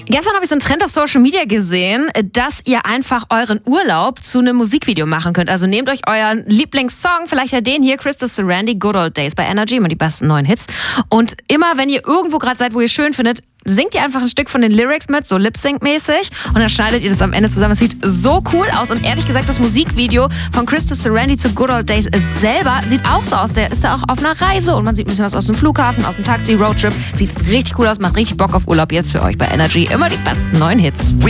Gestern habe ich so einen Trend auf Social Media gesehen, dass ihr einfach euren Urlaub zu einem Musikvideo machen könnt. Also nehmt euch euren Lieblingssong, vielleicht ja den hier, Krista Sarandon, Good Old Days bei Energy, immer die besten neuen Hits. Und immer, wenn ihr irgendwo gerade seid, wo ihr schön findet, singt ihr einfach ein Stück von den Lyrics mit, so Lip-Sync-mäßig, und dann schneidet ihr das am Ende zusammen. Es sieht so cool aus und ehrlich gesagt, das Musikvideo von Krista Sarandon zu Good Old Days selber sieht auch so aus. Der ist da auch auf einer Reise und man sieht ein bisschen was aus dem Flughafen, auf dem Taxi, Roadtrip. Sieht richtig cool aus, macht richtig Bock auf Urlaub jetzt für euch bei Energy. Immer die besten neuen Hits.